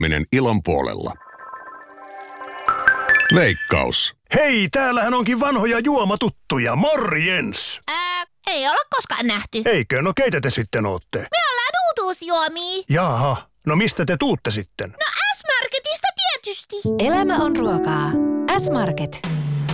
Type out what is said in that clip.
sijoittaminen ilon puolella. Veikkaus. Hei, täällähän onkin vanhoja juomatuttuja. Morjens! Ei olla koskaan nähty. Eikö? No keitä te sitten ootte? Me ollaan uutuusjuomia. Jaha, no mistä te tuutte sitten? No S-Marketista tietysti. Elämä on ruokaa. S-Market.